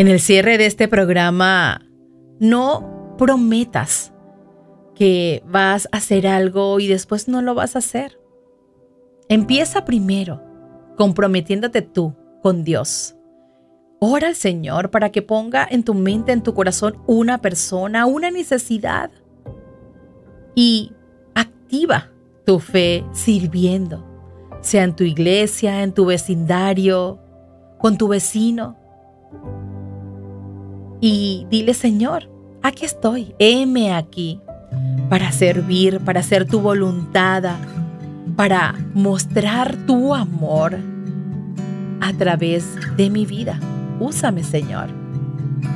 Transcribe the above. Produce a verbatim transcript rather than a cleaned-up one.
En el cierre de este programa, no prometas que vas a hacer algo y después no lo vas a hacer. Empieza primero comprometiéndote tú con Dios. Ora al Señor para que ponga en tu mente, en tu corazón, una persona, una necesidad. Y activa tu fe sirviendo, sea en tu iglesia, en tu vecindario, con tu vecino. Y dile: Señor, aquí estoy, heme aquí, para servir, para hacer tu voluntad, para mostrar tu amor a través de mi vida. Úsame, Señor.